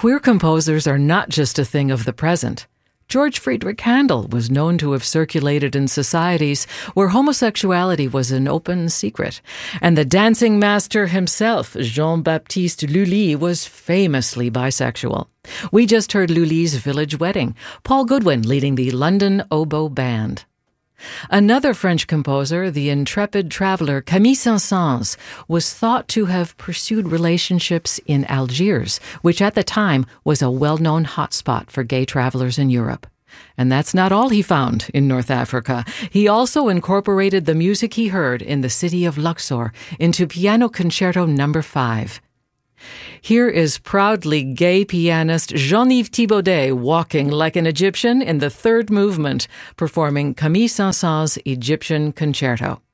Queer composers are not just a thing of the present. George Friedrich Handel was known to have circulated in societies where homosexuality was an open secret, and the dancing master himself, Jean-Baptiste Lully, was famously bisexual. We just heard Lully's Village Wedding, Paul Goodwin leading the London Oboe Band. Another French composer, the intrepid traveler Camille Saint-Saëns, was thought to have pursued relationships in Algiers, which at the time was a well-known hotspot for gay travelers in Europe. And that's not all he found in North Africa. He also incorporated the music he heard in the city of Luxor into Piano Concerto No. 5. Here is proudly gay pianist Jean-Yves Thibaudet walking like an Egyptian in the third movement, performing Camille Saint-Saëns' Egyptian Concerto.